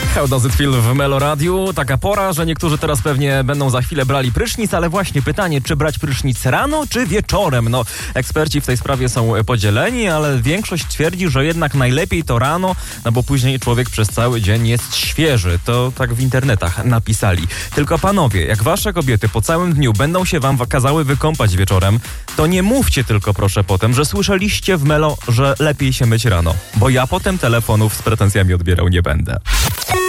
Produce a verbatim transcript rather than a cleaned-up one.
How Does It Feel w Melo Radiu. Taka pora, że niektórzy teraz pewnie będą za chwilę brali prysznic, ale właśnie pytanie, czy brać prysznic rano, czy wieczorem? No, eksperci w tej sprawie są podzieleni, ale większość twierdzi, że jednak najlepiej to rano, no bo później człowiek przez cały dzień jest świeży. To tak w internetach napisali. Tylko panowie, jak wasze kobiety po całym dniu będą się wam kazały wykąpać wieczorem, to nie mówcie tylko proszę potem, że słyszeliście w Melo, że lepiej się myć rano, bo ja potem telefonów z pretensjami odbierał nie będę.